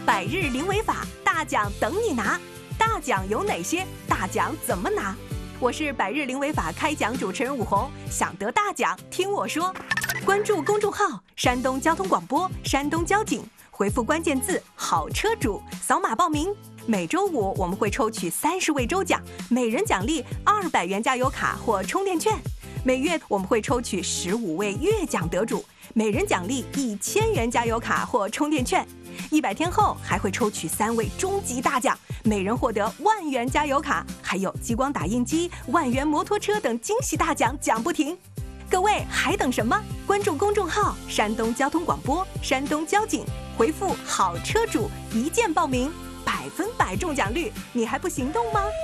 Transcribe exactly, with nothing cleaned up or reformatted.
百日零违法，大奖等你拿。大奖有哪些？大奖怎么拿？我是百日零违法开讲主持人武红，想得大奖听我说。关注公众号山东交通广播、山东交警，回复关键字好车主，扫码报名。每周五我们会抽取三十位周奖，每人奖励二百元加油卡或充电券。每月我们会抽取十五位月奖得主，每人奖励一千元加油卡或充电券。一百天后还会抽取三位终极大奖，每人获得万元加油卡，还有激光打印机、万元摩托车等惊喜大奖，奖不停。各位还等什么？关注公众号山东交通广播、山东交警，回复好车主一键报名，百分百中奖率，你还不行动吗？